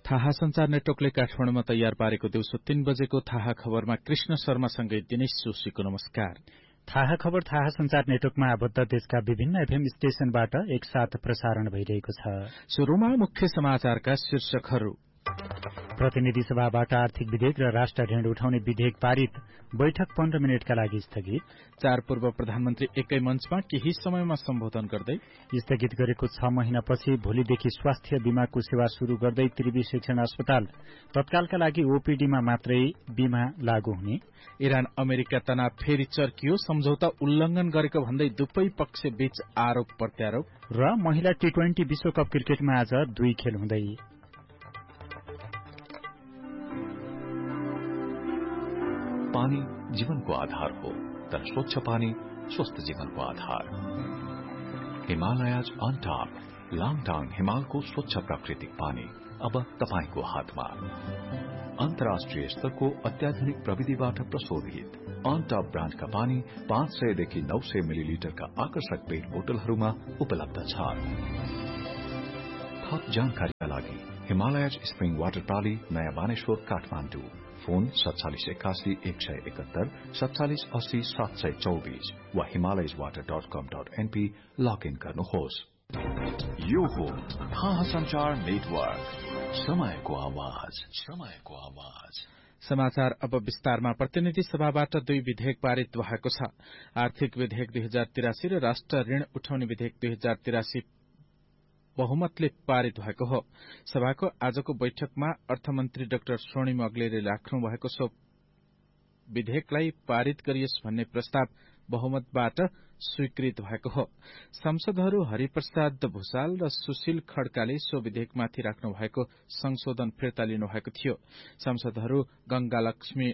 थाहा संचार नेटवर्कले काठमाडौँमा तयार पारेको दिउँसो 3 बजेको थाहा खबरमा कृष्ण शर्मासँगै दिनेश जोशीको नमस्कार। थाहा खबर थाहा संचार नेटवर्कमा आबद्ध देशका विभिन्न एफएम स्टेशनबाट एकसाथ प्रसारण भइरहेको छ। सुरुमा मुख्य समाचारका शीर्षकहरू। प्रतिनिधि सभाबाट आर्थिक विधेयक र राष्ट्र ऋण उठाउने विधेयक पारित, बैठक 15 मिनटका लागि स्थगित। 4 पूर्व प्रधानमन्त्री एकै मञ्चमा केही समयमा सम्बोधन गर्दै स्थगित गरेको 6 महिनापछि भोलिदेखि स्वास्थ्य बीमाको सेवा शुरू गर्दै त्रिवी शिक्षण अस्पताल, तत्कालका लागि ओपीडीमा मात्रै बीमा लागू हुने। इरान अमेरिका तनाव फेरि चर्कियो, सम्झौता उल्लंघन गरेको भन्दै दुवै पक्ष बीच आरोप प्रत्यारोप। र महिला टी20 विश्वकप क्रिकेटमा आज 2 खेल हुँदै। पानी जीवनको आधार हो, तर स्वच्छ पानी स्वस्थ जीवनको आधार। हिमालयज अन टॉप लाङटाङ हिमालको स्वच्छ प्राकृतिक पानी अब तपाईको हातमा। अन्तर्राष्ट्रिय स्तरको अत्याधुनिक प्रविधिबाट प्रशोधित अन टॉप ब्रान्डका पानी 500 देखि 900 मिलिलिटरका आकर्षक पेट बोतलहरूमा उपलब्ध छ। थप जानकारीका लागि हिमालयज स्प्रिङ वाटर प्रणाली, नयाँ बानेश्वर, काठमाडौँ। फोन 4781 171 4780 724 वा himalayaswater.com.np लगइन गर्नुहोस्। यो हो थाहा संचार नेटवर्क, समयको आवाज, समयको आवाज। समाचार अब विस्तारमा। प्रतिनिधि सभाबाट 2 विधेयक पारित भएको छ। आर्थिक विधेयक 2083 र राष्ट्र ऋण उठाउने विधेयक 2083 बहुमतले पारित भएको हो। सभाको आजको बैठकमा अर्थमन्त्री डाक्टर स्वर्णिम अग्लेले राख्नु भएको सो विधेयकलाई पारित गरियोस् भन्ने प्रस्ताव बहुमतबाट स्वीकृत भएको हो। सांसदहरू हरिप्रसाद भूषाल र सुशील खड्काले सो विधेयकमाथि राख्नु भएको संशोधन फिर्ता लिनु भएको थियो। सांसदहरू गंगालक्ष्मी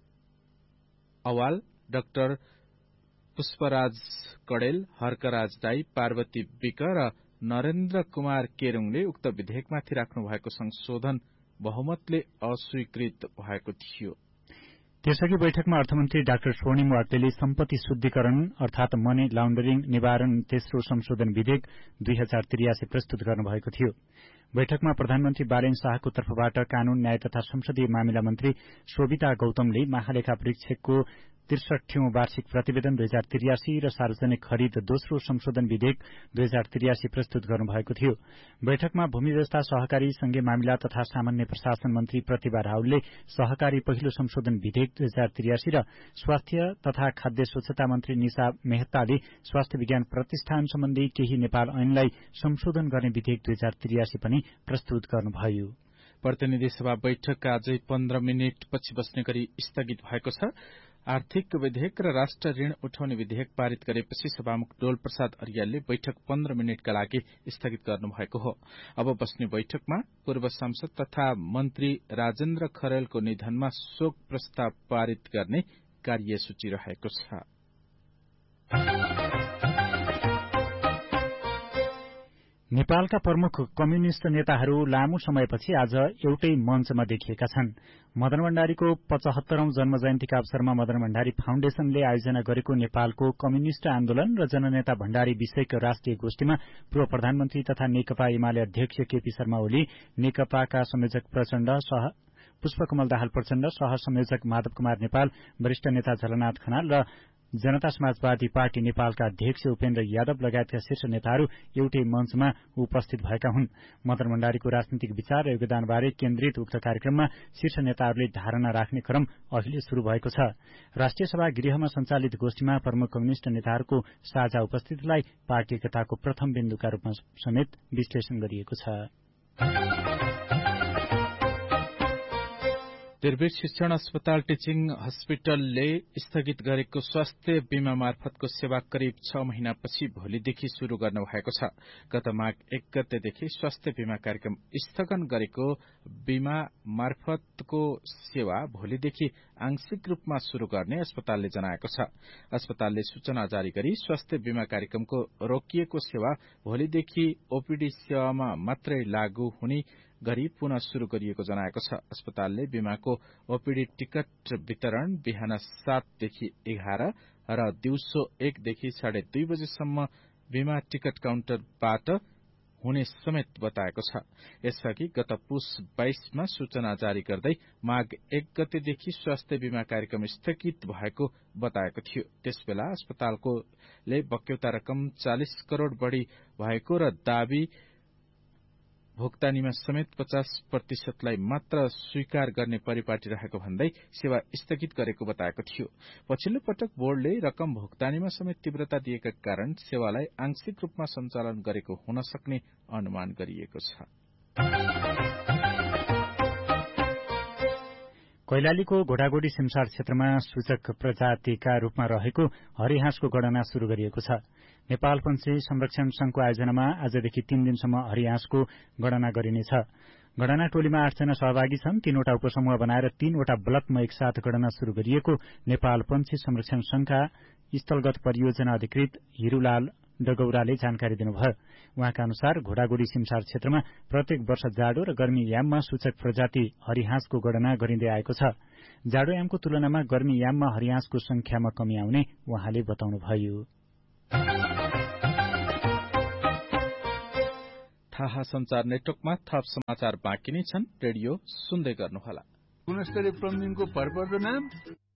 अवाल, डाक्टर पुष्पराज कडेल, हर्कराज दाई, पार्वती विक र नरेन्द्र कुमार केरुङले उक्त विधेयकमाथि राख्नु भएको संशोधन बहुमतले अस्वीकृत भएको थियो। त्यसअघि बैठकमा अर्थमन्त्री डाक्टर स्वर्णिम वाग्लेले सम्पत्ति शुद्धिकरण अर्थात मनी लाउण्डरिङ निवारण तेस्रो संशोधन विधेयक 2083 प्रस्तुत गर्नुभएको थियो। बैठकमा प्रधानमन्त्री बालेन शाहको तर्फबाट कानून, न्याय तथा संसदीय मामिला मन्त्री शोभिता गौतमले महालेखा परीक्षकको 63औं वार्षिक प्रतिवेदन 2083 र सार्वजनिक खरिद दोस्रो संशोधन विधेयक 2083 प्रस्तुत गर्नुभएको थियो। बैठकमा भूमि व्यवस्था, सहकारी, संघीय मामिला तथा सामान्य प्रशासन मन्त्री प्रतिभा रावलले सहकारी पहिलो संशोधन विधेयक 2083 र स्वास्थ्य तथा खाद्य स्वच्छता मन्त्री निशा मेहताले स्वास्थ्य विज्ञान प्रतिष्ठान सम्बन्धी केही नेपाल ऐनलाई संशोधन गर्ने विधेयक 2083 पनि प्रस्तुत गर्नुभयो। प्रतिनिधि सभा बैठक आजै 15 मिनट पछि बस्ने गरी स्थगित भएको छ। आर्थिक विधेयक र राष्ट्र ऋण उठाउने विधेयक पारित गरेपछि सभामुख डोल प्रसाद अर्यालले बैठक 15 मिनटका लागि स्थगित गर्नुभएको हो। अब बस्ने बैठकमा पूर्व सांसद तथा मन्त्री राजेन्द्र खरेलको निधनमा शोक प्रस्ताव पारित गर्ने कार्यसूची रहेको छ। नेपालका प्रमुख कम्युनिष्ट नेताहरू लामो समयपछि आज एउटै मञ्चमा देखिएका छन्। मदन भण्डारीको 75औं जन्म जयन्तीका अवसरमा मदन भण्डारी फाउण्डेशनले आयोजना गरेको नेपालको कम्युनिष्ट आन्दोलन र जननेता भण्डारी विषयक राष्ट्रिय गोष्ठीमा पूर्व प्रधानमन्त्री तथा नेकपा एमाले अध्यक्ष केपी शर्मा ओली, नेकपाका संयोजक प्रचण्ड, पुष्पकमल दाहाल प्रचण्ड, सहसंयोजक माधव कुमार नेपाल, वरिष्ठ नेता झलनाथ खनाल र जनता समाजवादी पार्टी नेपालका अध्यक्ष उपेन्द्र यादव लगायतका शीर्ष नेताहरू एउटै मञ्चमा उपस्थित भएका हुन्। मदन भण्डारीको राजनीतिक विचार र योगदानबारे केन्द्रित उक्त कार्यक्रममा शीर्ष नेताहरूले धारणा राख्ने क्रम अहिले शुरू भएको छ। राष्ट्रिय सभा गृहमा सञ्चालित गोष्ठीमा प्रमुख कम्युनिष्ट नेताहरूको साझा उपस्थितिलाई पार्टी एकताको प्रथम बिन्दुका रूपमा समेत विश्लेषण गरिएको छ। त्रिवी शिक्षण अस्पताल टिचिङ हस्पिटलले स्थगित गरेको स्वास्थ्य बीमा मार्फतको सेवा करिब 6 महिनापछि भोलिदेखि शुरू गर्न भएको छ। गत माघ 1 गतेदेखि स्वास्थ्य बीमा कार्यक्रम स्थगन गरेको बीमा मार्फतको सेवा भोलिदेखि आंशिक रूपमा शुरू गर्ने अस्पतालले जनाएको छ। अस्पतालले सूचना जारी गरी स्वास्थ्य बीमा कार्यक्रमको रोकिएको सेवा भोलिदेखि ओपीडी सेवामा मात्रै लागू हुने गरी पुनः शुरू गरिएको जनाएको छ। अस्पतालले बीमाको ओपीडी टिकट वितरण बिहान 7 देखि 11 र दिउँसो 1 देखि 2:30 बजेसम्म बीमा टिकट काउन्टरबाट हुने समेत बताएको छ। यसअघि गत पुस 22मा सूचना जारी गर्दै माघ 1 गतेदेखि स्वास्थ्य बीमा कार्यक्रम स्थगित भएको बताएको थियो। त्यसबेला अस्पतालकोले बक्यौता रकम 40 करोड़ बढ़ी भएको र दाबी भुक्तानीमा समेत 50% मात्र स्वीकार गर्ने परिपाटी रहेको भन्दै सेवा स्थगित गरेको बताएको थियो। पछिल्लो पटक बोर्डले रकम भुक्तानीमा समेत तीव्रता दिएका कारण सेवालाई आंशिक रूपमा सञ्चालन गरेको हुन सक्ने अनुमान गरिएको छ। कैलालीको घोडागोडी सिमसार क्षेत्रमा सूचक प्रजातिका रूपमा रहेको हरिहाँसको गणना शुरू गरिएको छ। नेपाल पन्छी संरक्षण संघको आयोजनामा आजदेखि 3 दिनसम्म हरिहाँसको गणना गरिनेछ। गणना टोलीमा 8 जना सहभागी छन्। 3वटा उपसमूह बनाएर 3वटा ब्लकमा एकसाथ गणना शुरू गरिएको नेपाल पन्छी संरक्षण संघका स्थलगत परियोजना अधिकृत हिरूलाल डगौराले जानकारी दिनुभयो। उहाँका अनुसार घोडागोडी सिमसार क्षेत्रमा प्रत्येक वर्ष जाडो र गर्मी याममा सूचक प्रजाति हरिहाँसको गणना गरिँदै आएको छ। जाडो यामको तुलनामा गर्मी याममा हरिहाँसको संख्यामा कमी आउने उहाँले बताउनुभयो। थाहा संचार नेटवर्कमा थप समाचार बाँकी नै छन्। रेडियो सुन्दै गर्नुहोला। गुणस्तरीय प्लम्बिङको भरपर्दो नाम